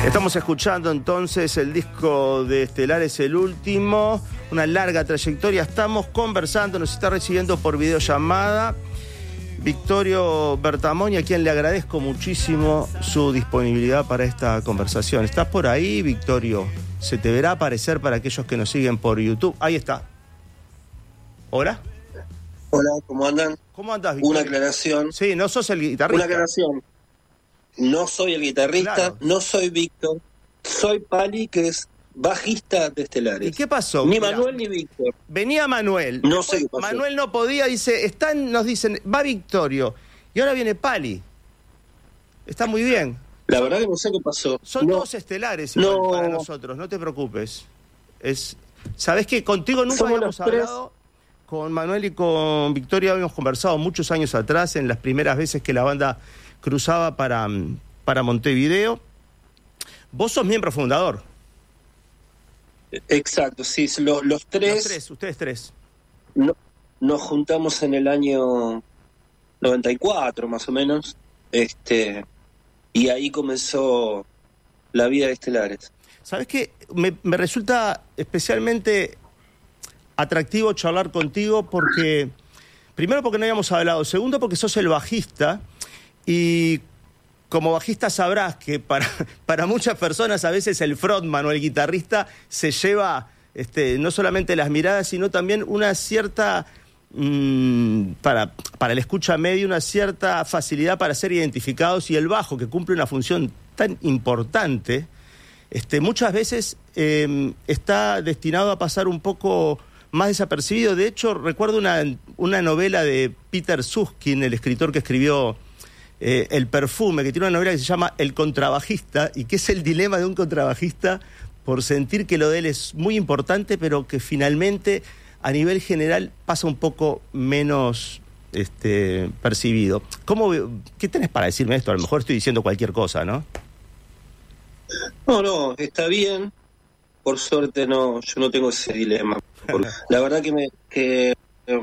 Estamos escuchando entonces el disco de Estelares, el último, una larga trayectoria. Estamos conversando, nos está recibiendo por videollamada Victorio Bertamoni, a quien le agradezco muchísimo su disponibilidad para esta conversación. ¿Estás por ahí, Victorio? Se te verá aparecer para aquellos que nos siguen por YouTube. Ahí está. ¿Hola? Hola, ¿cómo andan? ¿Cómo andás, Victorio? Una aclaración. Sí, no sos el guitarrista. Una aclaración. No soy el guitarrista, Claro. no soy Víctor. Soy Pali, que es bajista de Estelares. ¿Y qué pasó? Ni Mirá, Manuel ni Víctor. venía Manuel. No Después sé qué pasó. Manuel no podía, dice, nos dicen, va Victorio. Y ahora viene Pali. Está muy bien. La verdad que no sé qué pasó. Son No, todos estelares igual No. para nosotros, no te preocupes. ¿Sabés qué? Contigo nunca Somos habíamos los tres. hablado. Con Manuel y con Victoria habíamos conversado muchos años atrás, en las primeras veces que la banda cruzaba para Montevideo. Vos sos miembro fundador. Exacto, sí. Los tres, Ustedes tres. nos juntamos en el año 94, más o menos. Y ahí comenzó la vida de Estelares. ¿Sabés qué? Me resulta especialmente atractivo charlar contigo porque, primero porque no habíamos hablado, segundo porque sos el bajista y como bajista sabrás que para muchas personas a veces el frontman o el guitarrista se lleva no solamente las miradas, sino también una cierta, para el escucha medio, una cierta facilidad para ser identificados, y el bajo, que cumple una función tan importante, muchas veces está destinado a pasar un poco más desapercibido. De hecho, recuerdo una novela de Peter Susskind, el escritor que escribió El perfume, que tiene una novela que se llama El contrabajista, y que es el dilema de un contrabajista por sentir que lo de él es muy importante, pero que finalmente a nivel general pasa un poco menos percibido. ¿Qué tenés para decirme esto? A lo mejor estoy diciendo cualquier cosa, ¿no? No, está bien. Por suerte yo no tengo ese dilema. La verdad que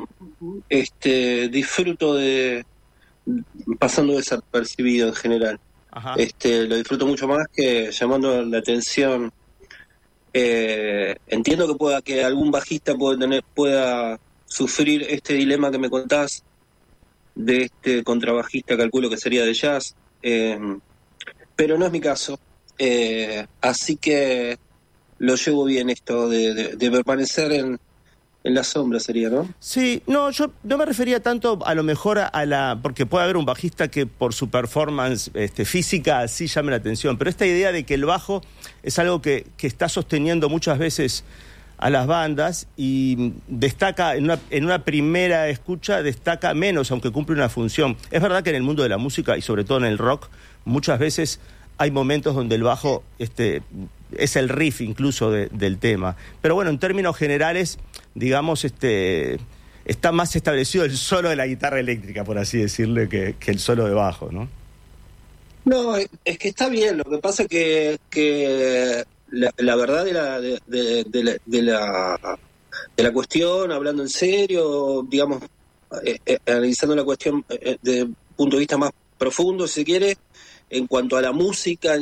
disfruto de pasando desapercibido en general. Ajá. Lo disfruto mucho más que llamando la atención. Entiendo que algún bajista pueda sufrir este dilema que me contás de este contrabajista, calculo que sería de jazz, pero no es mi caso. Así que lo llevo bien esto de permanecer en la sombra, sería, ¿no? Sí, no, yo no me refería tanto a lo mejor porque puede haber un bajista que por su performance física sí llame la atención, pero esta idea de que el bajo es algo que está sosteniendo muchas veces a las bandas y destaca, en una primera escucha, destaca menos, aunque cumple una función. Es verdad que en el mundo de la música y sobre todo en el rock, muchas veces hay momentos donde el bajo es el riff incluso del tema. Pero bueno, en términos generales, digamos, está más establecido el solo de la guitarra eléctrica, por así decirle, que el solo de bajo, ¿no? No, es que está bien. Lo que pasa es que la verdad de la cuestión, hablando en serio, digamos, analizando la cuestión desde un punto de vista más profundo, si se quiere, en cuanto a la música,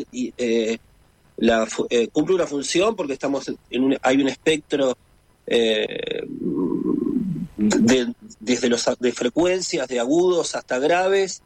cumple una función porque hay un espectro de frecuencias, de agudos hasta graves,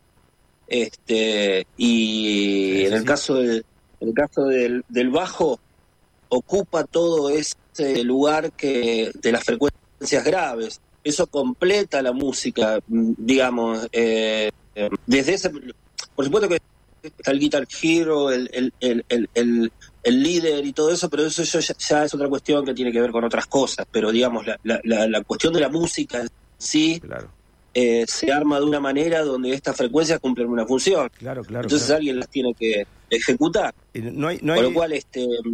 y en el caso del bajo ocupa todo ese lugar de las frecuencias graves. Eso completa la música, digamos, desde ese, por supuesto que está el Guitar Hero, el líder y todo eso, pero eso ya es otra cuestión que tiene que ver con otras cosas. Pero digamos, la cuestión de la música en sí, Claro. Se arma de una manera donde estas frecuencias cumplen una función. Claro. Entonces alguien las tiene que ejecutar. No hay... Con lo cual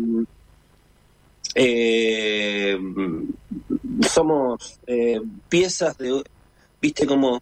somos piezas de, viste, como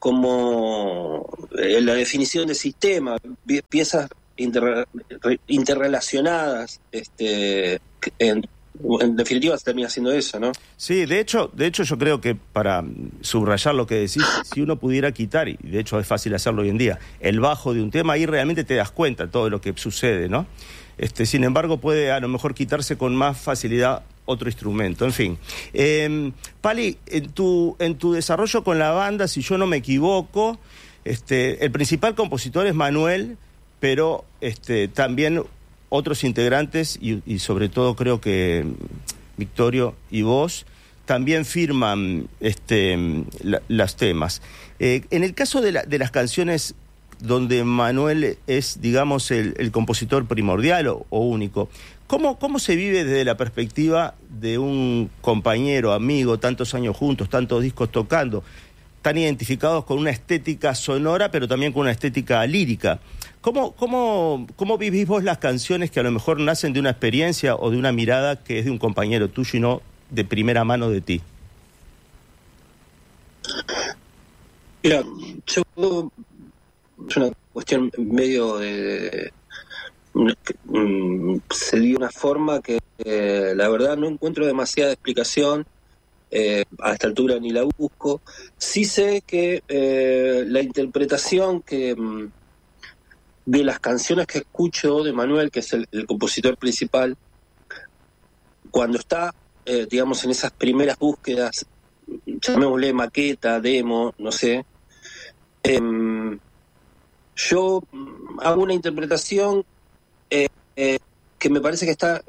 la definición de sistema, piezas interrelacionadas en definitiva se termina haciendo eso, ¿no? Sí, de hecho yo creo que para subrayar lo que decís, si uno pudiera quitar, y de hecho es fácil hacerlo hoy en día, el bajo de un tema, ahí realmente te das cuenta de todo lo que sucede, ¿no? Sin embargo, puede a lo mejor quitarse con más facilidad otro instrumento. En fin. Pali, en tu desarrollo con la banda, si yo no me equivoco, el principal compositor es Manuel, pero también otros integrantes y sobre todo creo que Victorio y vos también firman los temas. En el caso de las canciones donde Manuel es, digamos, el compositor primordial o único, ¿cómo se vive desde la perspectiva de un compañero, amigo, tantos años juntos, tantos discos tocando, tan identificados con una estética sonora, pero también con una estética lírica? ¿Cómo vivís vos las canciones que a lo mejor nacen de una experiencia o de una mirada que es de un compañero tuyo y no de primera mano de ti? Mira, es una cuestión medio se dio una forma que la verdad no encuentro demasiada explicación, a esta altura ni la busco. Sí sé que la interpretación de las canciones que escucho de Manuel, que es el compositor principal, cuando está, digamos, en esas primeras búsquedas, llamémosle maqueta, demo, no sé, yo hago una interpretación que me parece que está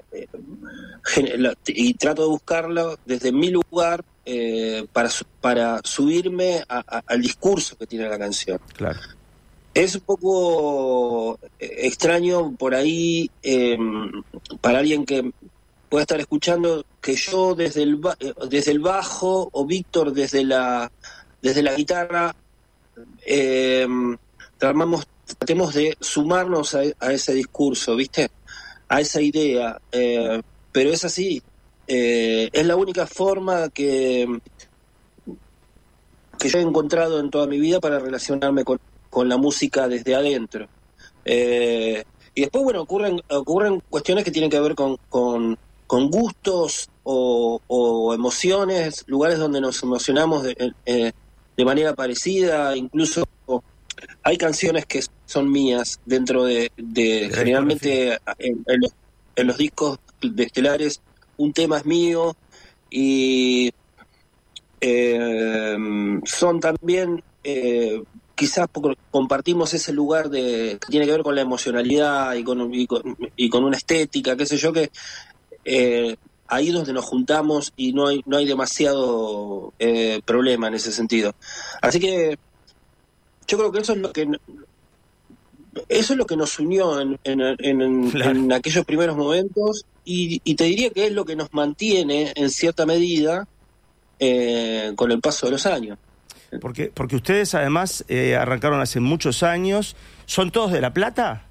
y trato de buscarla desde mi lugar para subirme al discurso que tiene la canción. Claro. Es un poco extraño por ahí para alguien que pueda estar escuchando que yo desde el bajo o Víctor desde la guitarra tratemos de sumarnos a ese discurso, ¿viste? A esa idea, pero es así, es la única forma que yo he encontrado en toda mi vida para relacionarme con la música desde adentro. Y después, bueno, ocurren cuestiones que tienen que ver con gustos o emociones, lugares donde nos emocionamos de manera parecida, incluso hay canciones que son mías dentro de generalmente en los discos de Estelares, un tema es mío y son también quizás porque compartimos ese lugar que tiene que ver con la emocionalidad y con una estética, qué sé yo, que ahí donde nos juntamos y no hay demasiado problema en ese sentido. Así que yo creo que eso es lo que nos unió en aquellos primeros momentos y te diría que es lo que nos mantiene en cierta medida con el paso de los años. Porque ustedes además arrancaron hace muchos años. ¿Son todos de La Plata?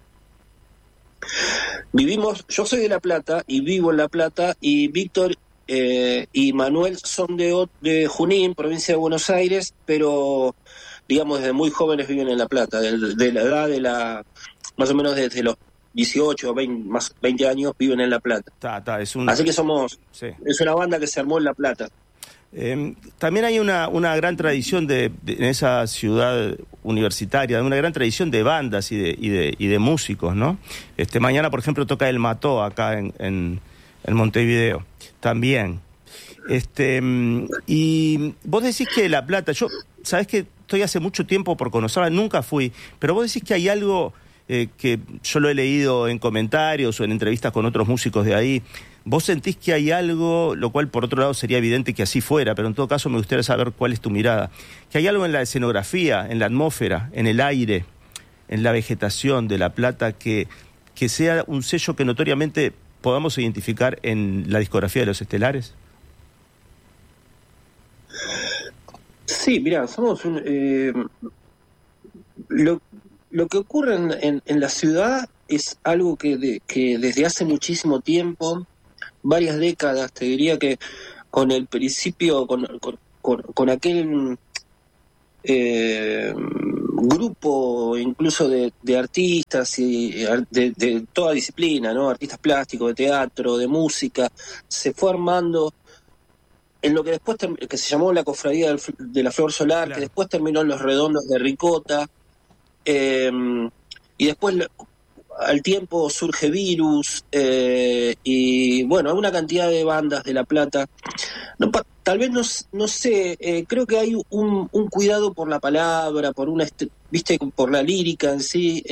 Yo soy de La Plata y vivo en La Plata, y Víctor y Manuel son de Junín, provincia de Buenos Aires, pero digamos desde muy jóvenes viven en La Plata, de la edad más o menos desde los 18 o 20 años viven en La Plata. Así que es una banda que se armó en La Plata. También hay una gran tradición en esa ciudad universitaria, una gran tradición de bandas y de músicos, ¿no? Mañana, por ejemplo, toca El Mató acá en Montevideo, también. Y vos decís que La Plata, sabés que estoy hace mucho tiempo por conocerla, nunca fui, pero vos decís que hay algo que yo lo he leído en comentarios o en entrevistas con otros músicos de ahí. ¿Vos sentís que hay algo, lo cual por otro lado sería evidente que así fuera, pero en todo caso me gustaría saber cuál es tu mirada, que hay algo en la escenografía, en la atmósfera, en el aire, en la vegetación de La Plata que sea un sello que notoriamente podamos identificar en la discografía de Los Estelares? Sí, mira, somos lo que ocurre en la ciudad es algo que desde hace muchísimo tiempo, varias décadas, te diría que con el principio, con aquel grupo incluso de artistas y de toda disciplina, ¿no? Artistas plásticos, de teatro, de música, se fue armando en lo que después que se llamó la Cofradía de la Flor Solar, claro, que después terminó en Los Redondos de Ricota, y después al tiempo surge Virus, y bueno, hay una cantidad de bandas de La Plata. No, tal vez no sé, creo que hay un cuidado por la palabra, por viste, por la lírica en sí,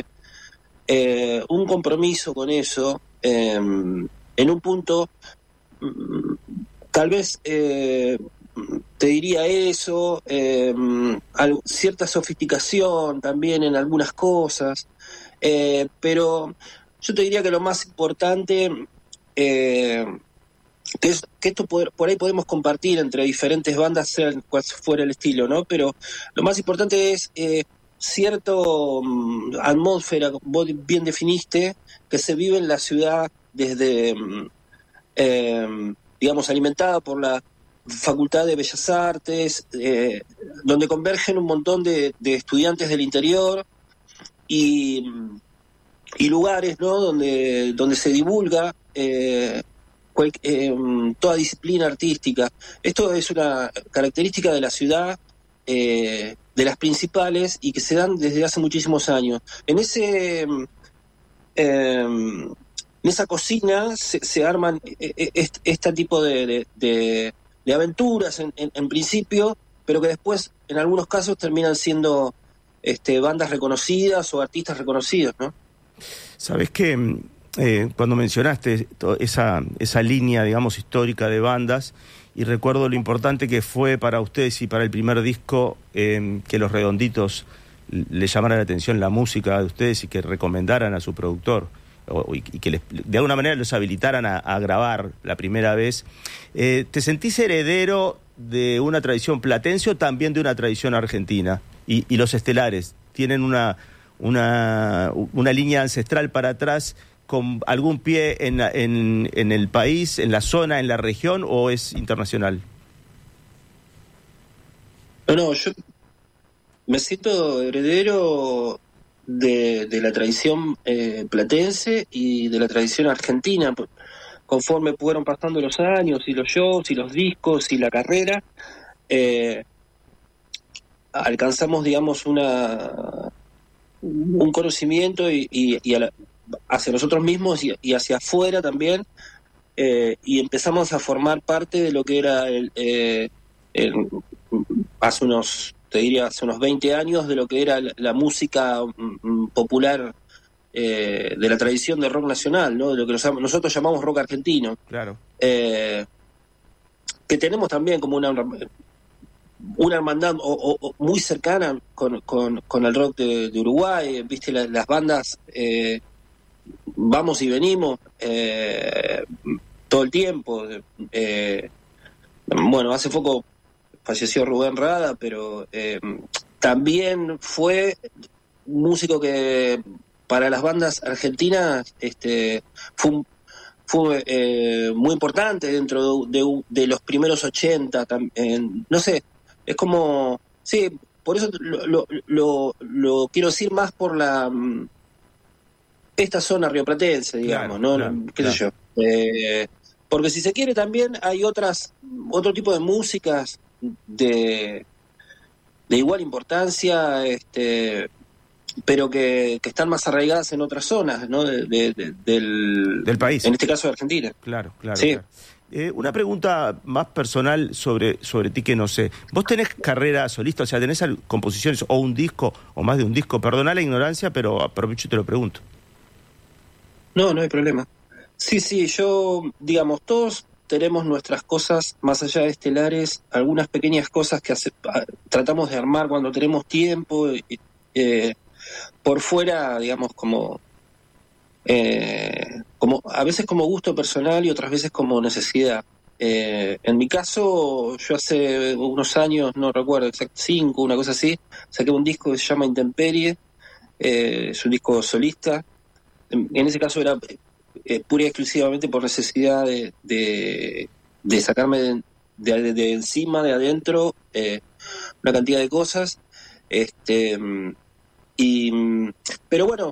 un compromiso con eso, en un punto. Tal vez te diría eso, cierta sofisticación también en algunas cosas, pero yo te diría que lo más importante, que esto por ahí podemos compartir entre diferentes bandas, sea cual fuera el estilo, ¿no? Pero lo más importante es cierto atmósfera, vos bien definiste, que se vive en la ciudad desde... digamos, alimentada por la Facultad de Bellas Artes, donde convergen un montón de estudiantes del interior y lugares, ¿no? donde se divulga toda disciplina artística. Esto es una característica de la ciudad, de las principales, y que se dan desde hace muchísimos años. En esa cocina se arman este tipo de aventuras en principio, pero que después en algunos casos terminan siendo bandas reconocidas o artistas reconocidos, ¿no? Sabés que cuando mencionaste esa línea, digamos, histórica de bandas, y recuerdo lo importante que fue para ustedes y para el primer disco, que Los Redonditos le llamara la atención la música de ustedes y que recomendaran a su productor, y que de alguna manera los habilitaran a grabar la primera vez. ¿Te sentís heredero de una tradición platense o también de una tradición argentina? Y los Estelares, ¿tienen una línea ancestral para atrás con algún pie en el país, en la zona, en la región, o es internacional? No, yo me siento heredero de la tradición platense y de la tradición argentina. Conforme fueron pasando los años y los shows y los discos y la carrera, alcanzamos, digamos, un conocimiento hacia nosotros mismos y hacia afuera también, y empezamos a formar parte de lo que era hace unos 20 años, de lo que era la música popular, de la tradición del rock nacional, ¿no? De lo que nosotros llamamos rock argentino. Claro. Que tenemos también como una hermandad muy cercana con el rock de Uruguay, viste, las bandas vamos y venimos todo el tiempo. Bueno, hace poco falleció Rubén Rada, pero también fue un músico que para las bandas argentinas fue muy importante dentro de los primeros 80. No sé, es como, sí, por eso lo quiero decir más por esta zona rioplatense, digamos, claro, ¿no? Claro, qué sé yo. Porque si se quiere también hay otro tipo de músicas de igual importancia, pero que están más arraigadas en otras zonas, ¿no? del país. En este caso de Argentina. Claro. Sí. Claro. Una pregunta más personal sobre ti que no sé. ¿Vos tenés carrera solista? O sea, ¿tenés composiciones o un disco o más de un disco? Perdona la ignorancia, pero aprovecho y te lo pregunto. No hay problema. Sí, yo, digamos, todos tenemos nuestras cosas más allá de Estelares, algunas pequeñas cosas que tratamos de armar cuando tenemos tiempo, por fuera, digamos, como a veces como gusto personal y otras veces como necesidad. En mi caso, yo hace unos años, no recuerdo exacto, 5, una cosa así, saqué un disco que se llama Intemperie, es un disco solista. En ese caso era pura y exclusivamente por necesidad de sacarme de encima, de adentro, una cantidad de cosas. Pero bueno,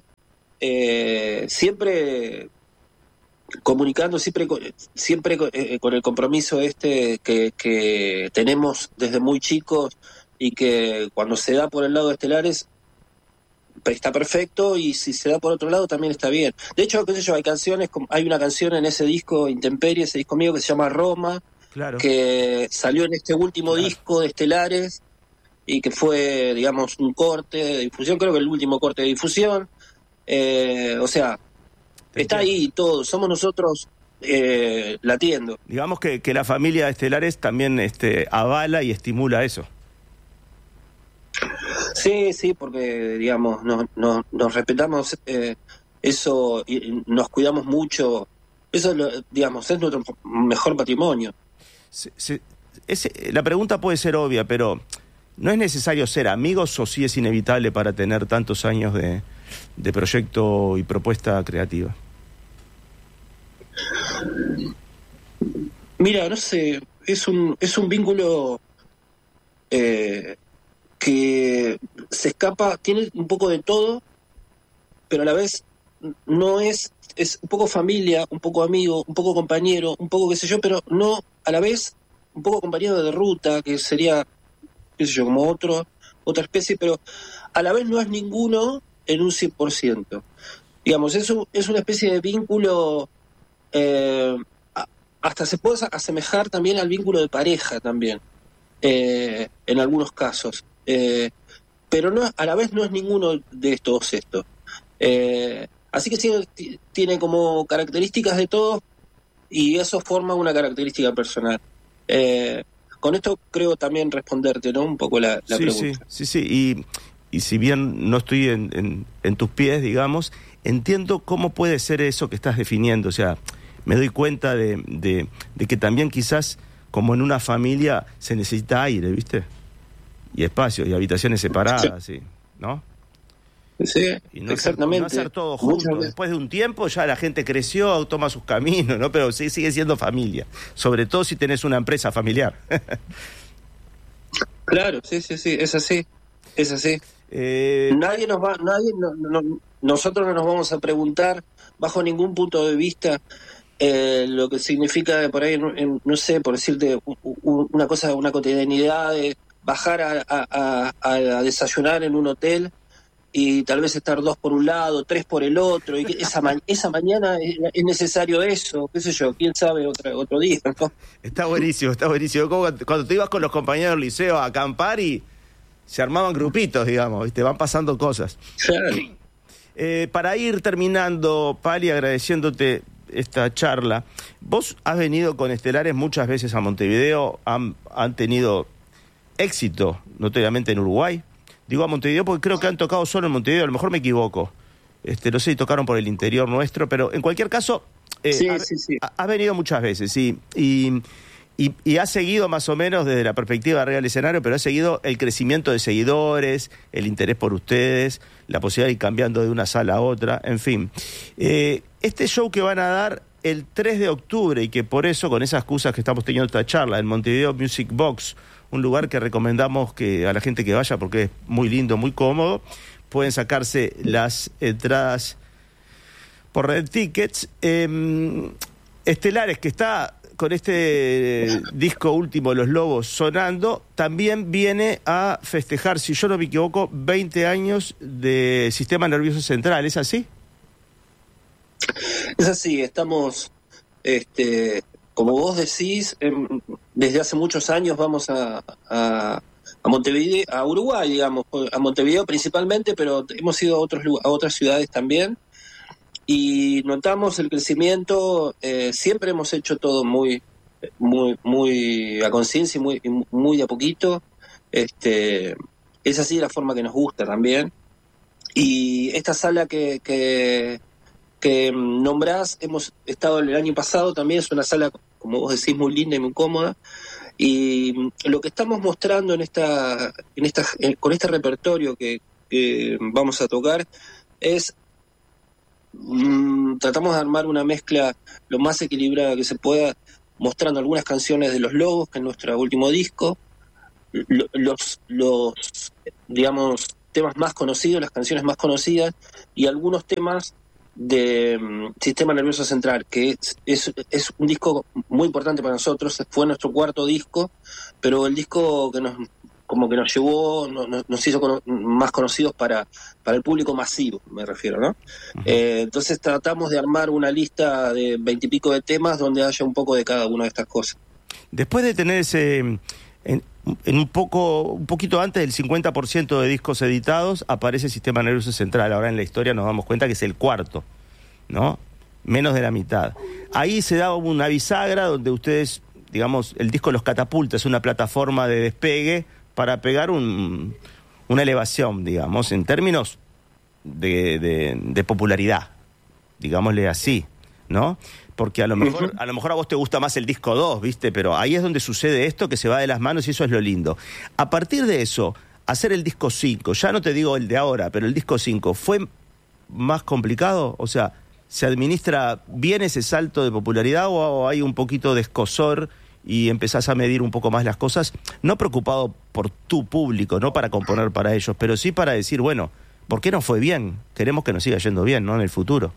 siempre comunicando, siempre con el compromiso que tenemos desde muy chicos, y que cuando se da por el lado de Estelares está perfecto, y si se da por otro lado también está bien. De hecho, qué sé yo, hay una canción en ese disco Intemperie, ese disco mío, que se llama Roma, Claro. que salió en este último disco de Estelares, y que fue, digamos, un corte de difusión, creo que el último corte de difusión. O sea, está ahí todo, somos nosotros latiendo. Digamos que la familia de Estelares también avala y estimula eso. Sí, porque, digamos, nos respetamos eso, y nos cuidamos mucho. Eso, digamos, es nuestro mejor patrimonio. La pregunta puede ser obvia, pero ¿no es necesario ser amigos, o sí es inevitable para tener tantos años de proyecto y propuesta creativa? Mira, no sé, es un vínculo que se escapa, tiene un poco de todo, pero a la vez no es un poco familia, un poco amigo, un poco compañero, un poco qué sé yo, pero no a la vez un poco compañero de ruta, que sería, qué sé yo, como otra especie, pero a la vez no es ninguno en un 100%. Digamos, es una especie de vínculo, hasta se puede asemejar también al vínculo de pareja también, en algunos casos. Pero no, a la vez no es ninguno de todos estos. Así que sí, tiene como características de todos, y eso forma una característica personal. Con esto creo también responderte, ¿no?, un poco la pregunta. Sí. Y si bien no estoy en tus pies, digamos, entiendo cómo puede ser eso que estás definiendo. O sea, me doy cuenta de que también quizás, como en una familia, se necesita aire, ¿viste? Y espacio, y habitaciones separadas, sí, ¿no? Sí, y no exactamente. No hacer todo junto. Después de un tiempo ya la gente creció, toma sus caminos, ¿no? Pero sí, sigue siendo familia. Sobre todo si tenés una empresa familiar. Claro, sí, es así. Nosotros no nos vamos a preguntar bajo ningún punto de vista lo que significa por ahí, no sé, por decirte una cosa, una cotidianidad de bajar a desayunar en un hotel y tal vez estar 2 por un lado, 3 por el otro, y que esa mañana es necesario eso, qué sé yo, quién sabe otro día, ¿no? Está buenísimo. Como cuando te ibas con los compañeros del liceo a acampar y se armaban grupitos, digamos, ¿viste? Van pasando cosas. Claro. Para ir terminando, Pali, agradeciéndote esta charla, vos has venido con Estelares muchas veces a Montevideo, han tenido éxito, notoriamente en Uruguay. Digo a Montevideo porque creo que han tocado solo en Montevideo, a lo mejor me equivoco. No sé si tocaron por el interior nuestro, pero en cualquier caso, sí. Has venido muchas veces, sí. Y ha seguido más o menos desde la perspectiva real del escenario, pero ha seguido el crecimiento de seguidores, el interés por ustedes, la posibilidad de ir cambiando de una sala a otra, en fin. Este show que van a dar el 3 de octubre, y que por eso, con esas excusas que estamos teniendo esta charla, en Montevideo Music Box, un lugar que recomendamos a la gente que vaya porque es muy lindo, muy cómodo, pueden sacarse las entradas por Red Tickets. Estelares, que está con este disco último, Los Lobos, sonando, también viene a festejar, si yo no me equivoco, 20 años de Sistema Nervioso Central, ¿es así? Es así, estamos, como vos decís, desde hace muchos años vamos a Montevideo, a Uruguay, digamos, a Montevideo principalmente, pero hemos ido a otras ciudades también, y notamos el crecimiento. Siempre hemos hecho todo muy a conciencia y muy de a poquito. Es así la forma que nos gusta también. Y esta sala que nombrás, hemos estado el año pasado también, es una sala, como vos decís, muy linda y muy cómoda. Y lo que estamos mostrando con este repertorio que vamos a tocar es, tratamos de armar una mezcla lo más equilibrada que se pueda, mostrando algunas canciones de Los Lobos, que es nuestro último disco, los digamos, temas más conocidos, las canciones más conocidas y algunos temas de Sistema Nervioso Central, que es un disco muy importante para nosotros. Fue nuestro cuarto disco, pero el disco que nos llevó, nos hizo más conocidos para el público masivo, me refiero, ¿no? Uh-huh. Entonces tratamos de armar una lista de 20 y pico de temas donde haya un poco de cada una de estas cosas. Después de tener ese... En un poquito antes del 50% de discos editados aparece Sistema Nervioso Central. Ahora en la historia nos damos cuenta que es el cuarto, ¿no? Menos de la mitad. Ahí se da una bisagra donde ustedes, digamos, el disco los catapulta, es una plataforma de despegue para pegar una elevación, digamos, en términos de popularidad, digámosle así, ¿no? Porque a lo mejor a vos te gusta más el disco 2, ¿viste? Pero ahí es donde sucede esto, que se va de las manos, y eso es lo lindo. A partir de eso, hacer el disco 5, ya no te digo el de ahora, pero el disco 5, ¿fue más complicado? O sea, ¿se administra bien ese salto de popularidad o hay un poquito de escozor y empezás a medir un poco más las cosas? No preocupado por tu público, no para componer para ellos, pero sí para decir, bueno, ¿por qué no fue bien? Queremos que nos siga yendo bien, ¿no? En el futuro.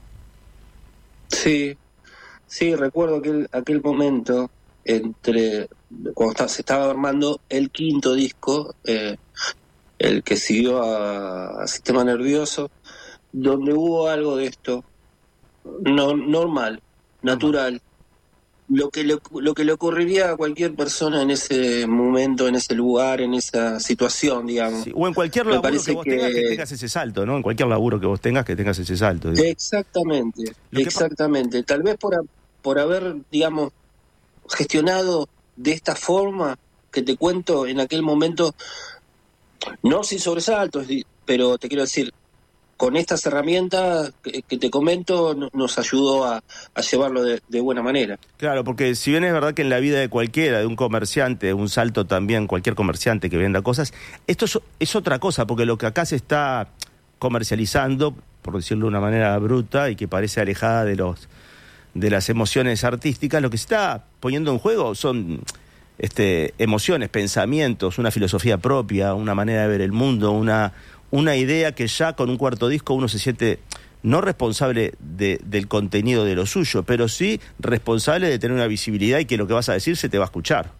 Sí, recuerdo aquel momento cuando se estaba armando el quinto disco, el que siguió a Sistema Nervioso, donde hubo algo de esto, normal, natural, lo que le ocurriría a cualquier persona en ese momento, en ese lugar, en esa situación, digamos. Sí, o en cualquier laburo que vos tengas que tengas ese salto, ¿no? En cualquier laburo que vos tengas que tengas ese salto. Digamos. Exactamente. Tal vez por haber, digamos, gestionado de esta forma que te cuento en aquel momento, no sin sobresaltos, pero te quiero decir, con estas herramientas que te comento, nos ayudó a llevarlo de buena manera. Claro, porque si bien es verdad que en la vida de cualquiera, de un comerciante, un salto también, cualquier comerciante que venda cosas, esto es otra cosa, porque lo que acá se está comercializando, por decirlo de una manera bruta y que parece alejada de las emociones artísticas, lo que se está poniendo en juego son emociones, pensamientos, una filosofía propia, una manera de ver el mundo, una idea que ya con un cuarto disco uno se siente no responsable del contenido de lo suyo, pero sí responsable de tener una visibilidad y que lo que vas a decir se te va a escuchar.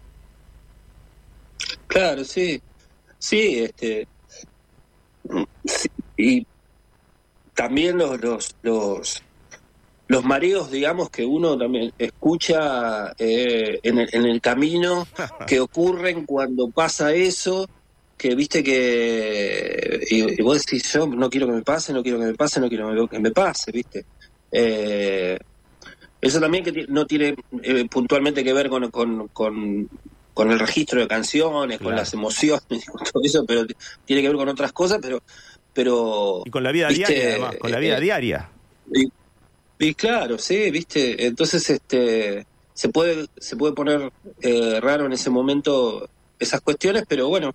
Claro, sí, y también los mareos, digamos, que uno también escucha en el camino, que ocurren cuando pasa eso, que viste que y vos decís, yo no quiero que me pase, no quiero que me pase, viste. Eso también que no tiene puntualmente que ver con el registro de canciones, claro, con las emociones, con todo eso, pero tiene que ver con otras cosas, pero y con la vida diaria, además, con la vida diaria. Y claro, sí, viste, entonces se puede poner raro en ese momento esas cuestiones, pero bueno,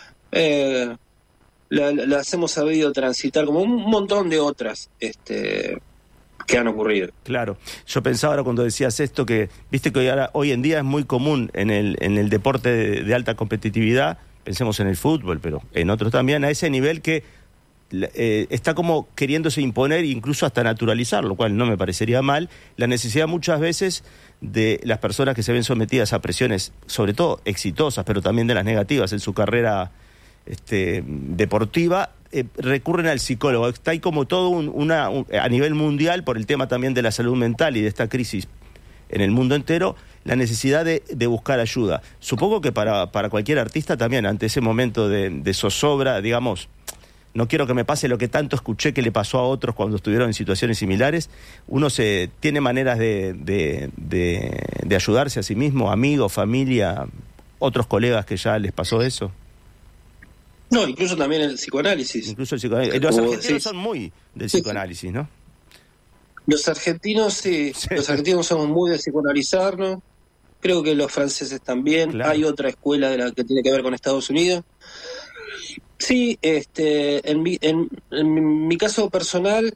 las hemos sabido transitar como un montón de otras que han ocurrido. Claro, yo pensaba ahora cuando decías esto que viste que hoy en día es muy común en el deporte de alta competitividad, pensemos en el fútbol, pero en otros también, a ese nivel que está como queriéndose imponer, incluso hasta naturalizar, lo cual no me parecería mal, la necesidad muchas veces de las personas que se ven sometidas a presiones, sobre todo exitosas, pero también de las negativas en su carrera deportiva, recurren al psicólogo. Está ahí como todo a nivel mundial, por el tema también de la salud mental y de esta crisis en el mundo entero, la necesidad de buscar ayuda. Supongo que para cualquier artista también, ante ese momento de zozobra, digamos, no quiero que me pase lo que tanto escuché que le pasó a otros cuando estuvieron en situaciones similares, uno tiene maneras de ayudarse a sí mismo, amigos, familia, otros colegas que ya les pasó eso. No, incluso también el psicoanálisis. Incluso el psicoanálisis. Los argentinos son muy del psicoanálisis, ¿no? Los argentinos, sí. Los argentinos somos muy de psicoanalizarnos. Creo que los franceses también. Claro. Hay otra escuela de la que tiene que ver con Estados Unidos. Sí, en mi caso personal,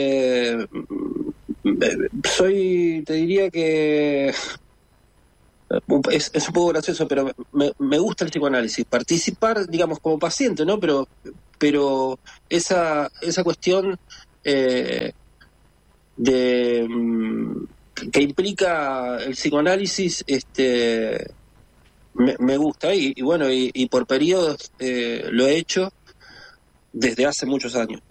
te diría que es un poco gracioso, pero me gusta el psicoanálisis, participar, digamos, como paciente, ¿no? Pero esa cuestión de que implica el psicoanálisis, me gusta, y bueno, y por periodos lo he hecho desde hace muchos años.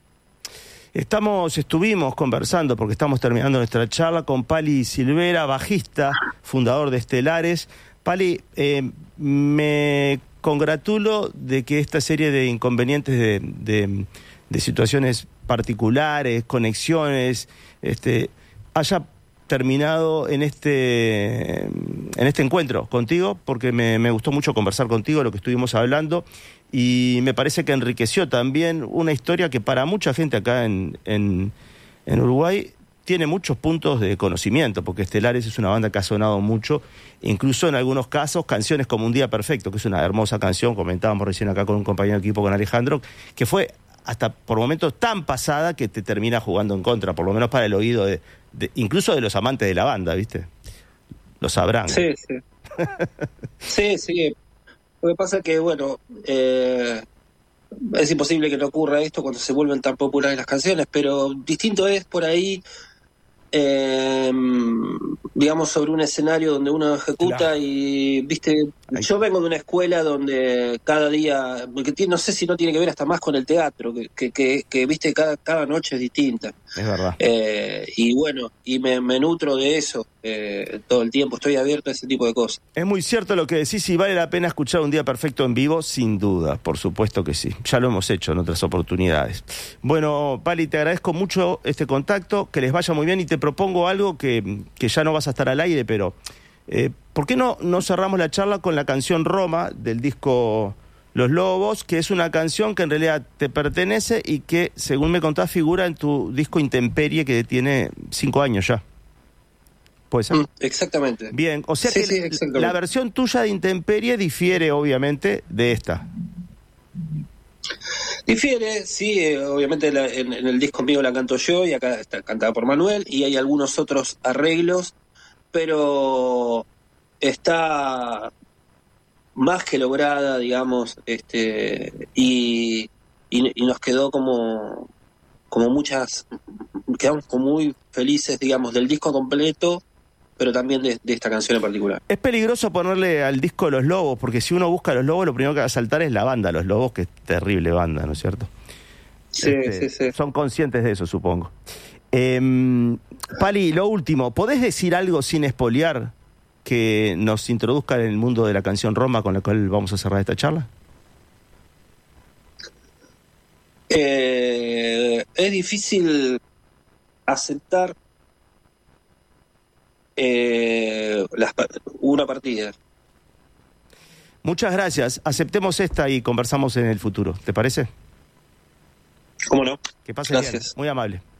Estuvimos conversando, porque estamos terminando nuestra charla, con Pali Silvera, bajista, fundador de Estelares. Pali, me congratulo de que esta serie de inconvenientes de situaciones particulares, conexiones, haya terminado en este encuentro contigo, porque me gustó mucho conversar contigo, lo que estuvimos hablando, y me parece que enriqueció también una historia que para mucha gente acá en Uruguay tiene muchos puntos de conocimiento, porque Estelares es una banda que ha sonado mucho, incluso en algunos casos canciones como Un Día Perfecto, que es una hermosa canción, comentábamos recién acá con un compañero de equipo, con Alejandro, que fue hasta por momentos tan pasada que te termina jugando en contra, por lo menos para el oído incluso de los amantes de la banda, ¿viste? Lo sabrán. Sí, sí. Sí. Lo que pasa es que, bueno, es imposible que no ocurra esto cuando se vuelven tan populares las canciones, pero distinto es por ahí, digamos, sobre un escenario donde uno ejecuta, claro. Y, viste, yo vengo de una escuela donde cada día, no sé si no tiene que ver hasta más con el teatro, que viste, cada noche es distinta. Es verdad. Y bueno, y me nutro de eso todo el tiempo, estoy abierto a ese tipo de cosas. Es muy cierto lo que decís, y vale la pena escuchar Un Día Perfecto en vivo, sin duda, por supuesto que sí. Ya lo hemos hecho en otras oportunidades. Bueno, Pali, te agradezco mucho este contacto, que les vaya muy bien, y te propongo algo que ya no vas a estar al aire, pero ¿por qué no cerramos la charla con la canción Roma del disco Los Lobos, que es una canción que en realidad te pertenece y que, según me contás, figura en tu disco Intemperie, que tiene 5 años ya? ¿Puede ser? Exactamente. Bien, o sea que la versión tuya de Intemperie difiere, obviamente, de esta. Difiere, sí, obviamente en el disco mío la canto yo, y acá está cantada por Manuel, y hay algunos otros arreglos, pero está más que lograda, digamos, y nos quedó como quedamos como muy felices, digamos, del disco completo, pero también de esta canción en particular. Es peligroso ponerle al disco Los Lobos, porque si uno busca Los Lobos, lo primero que va a saltar es la banda Los Lobos, que es terrible banda, ¿no es cierto? Sí. Son conscientes de eso, supongo. Pali, lo último, ¿podés decir algo sin espolear que nos introduzca en el mundo de la canción Roma, con la cual vamos a cerrar esta charla? Es difícil aceptar una partida. Muchas gracias. Aceptemos esta y conversamos en el futuro. ¿Te parece? ¿Cómo no? Que pase Gracias. bien. Muy amable.